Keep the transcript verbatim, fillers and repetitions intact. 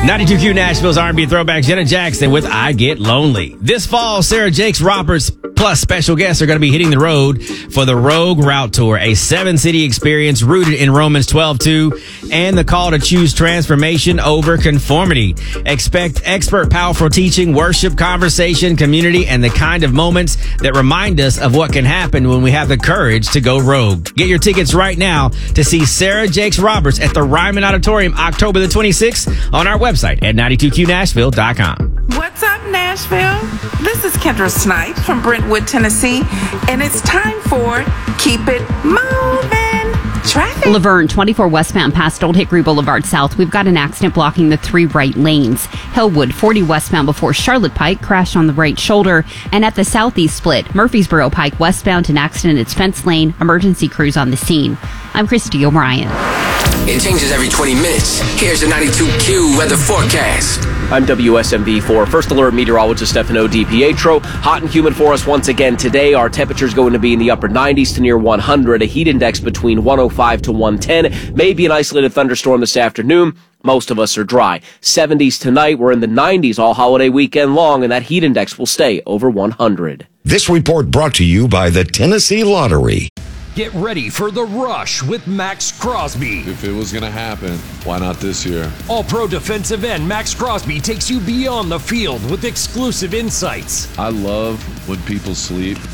ninety-two Q Nashville's R and B throwback, Janet Jackson with I Get Lonely. This fall, Sarah Jakes Roberts plus special guests are going to be hitting the road for the Rogue Route Tour, a seven-city experience rooted in Romans twelve two and the call to choose transformation over conformity. Expect expert, powerful teaching, worship, conversation, community, and the kind of moments that remind us of what can happen when we have the courage to go rogue. Get your tickets right now to see Sarah Jakes Roberts at the Ryman Auditorium October the twenty-sixth on our website at ninety-two Q Nashville dot com. What's up, Nashville? This is Kendra Snipes from Brentwood, Tennessee, and it's time for Keep It Moving Traffic. Laverne, twenty-four westbound past Old Hickory Boulevard South. We've got an accident blocking the three right lanes. Hillwood, forty westbound before Charlotte Pike, crashed on the right shoulder. And at the southeast split, Murfreesboro Pike westbound, an accident at Fence Lane. Emergency crews on the scene. I'm Christy O'Brien. It changes every twenty minutes. Here's the ninety-two Q weather forecast. I'm W S M V four First Alert Meteorologist Stefano DiPietro. Hot and humid for us once again today. Our temperature's going to be in the upper nineties to near one hundred. A heat index between one oh five to one ten. Maybe an isolated thunderstorm this afternoon. Most of us are dry. seventies tonight. We're in the nineties all holiday weekend long, and that heat index will stay over one hundred. This report brought to you by the Tennessee Lottery. Get ready for The Rush with Max Crosby. If it was going to happen, why not this year? All-pro defensive end Max Crosby takes you beyond the field with exclusive insights. I love when people sleep.